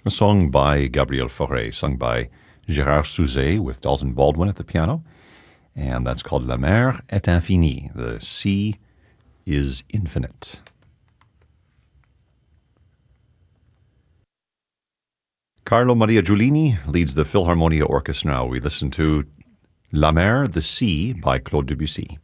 a song by Gabriel Fauré, sung by Gérard Souzet with Dalton Baldwin at the piano. And that's called La mer est infinie. The sea is infinite. Carlo Maria Giulini leads the Philharmonia Orchestra. We listen to La mer, the sea, by Claude Debussy.